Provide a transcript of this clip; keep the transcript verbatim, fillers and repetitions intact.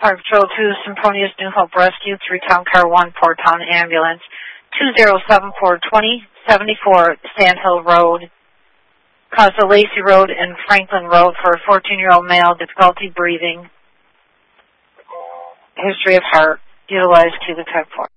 Park Patrol two, Symphonious New Hope Rescue, three Town Car one, Port Town Ambulance, two zero seven four twenty seventy-four Sand Hill Road. Caused a Lacey Road and Franklin Road for a fourteen-year-old male, difficulty breathing, history of heart, utilized Cuba Tech four.